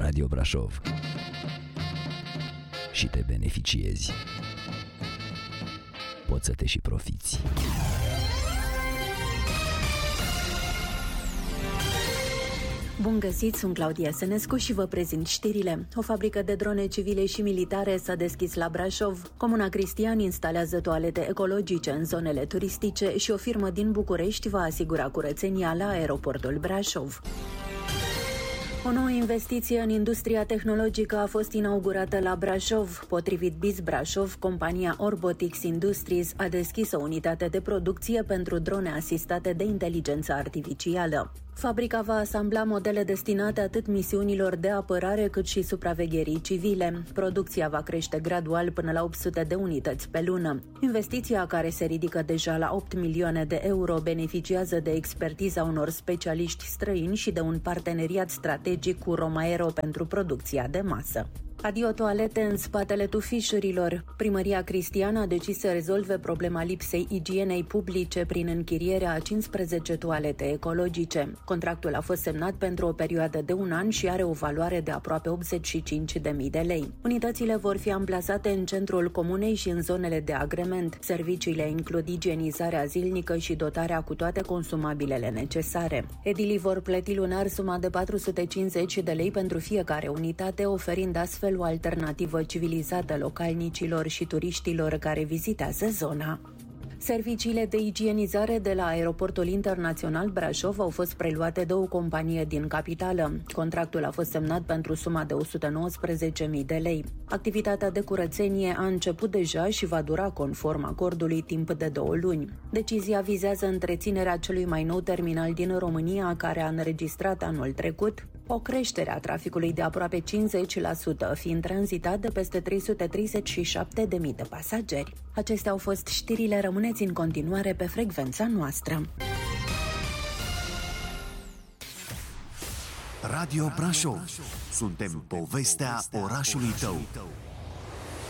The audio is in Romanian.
Radio Brașov și te beneficiezi. Poți să te și profiți. Bun găsit, sunt Claudia Sănescu și vă prezint știrile. O fabrică de drone civile și militare s-a deschis la Brașov. Comuna Cristian instalează toalete ecologice în zonele turistice și o firmă din București va asigura curățenia la aeroportul Brașov. O nouă investiție în industria tehnologică a fost inaugurată la Brașov. Potrivit BIS Brașov, compania Orbotics Industries a deschis o unitate de producție pentru drone asistate de inteligență artificială. Fabrica va asambla modele destinate atât misiunilor de apărare cât și supravegherii civile. Producția va crește gradual până la 800 de unități pe lună. Investiția, care se ridică deja la 8 milioane de euro, beneficiază de expertiza unor specialiști străini și de un parteneriat strategic cu Romaero pentru producția de masă. Adio toalete în spatele tufișurilor. Primăria Cristian a decis să rezolve problema lipsei igienei publice prin închirierea a 15 toalete ecologice. Contractul a fost semnat pentru o perioadă de 1 an și are o valoare de aproape 85.000 de lei. Unitățile vor fi amplasate în centrul comunei și în zonele de agrement. Serviciile includ igienizarea zilnică și dotarea cu toate consumabilele necesare. Edilii vor plăti lunar suma de 450 de lei pentru fiecare unitate, oferind astfel o alternativă civilizată localnicilor și turiștilor care vizitează zona. Serviciile de igienizare de la Aeroportul Internațional Brașov au fost preluate de o companie din capitală. Contractul a fost semnat pentru suma de 119.000 de lei. Activitatea de curățenie a început deja și va dura conform acordului timp de 2 luni. Decizia vizează întreținerea celui mai nou terminal din România, care a înregistrat anul trecut o creștere a traficului de aproape 50%, fiind tranzitat de peste 337.000 de pasageri. Acestea au fost știrile, rămâneți în continuare pe frecvența noastră. Radio Brașov. Suntem povestea orașului tău.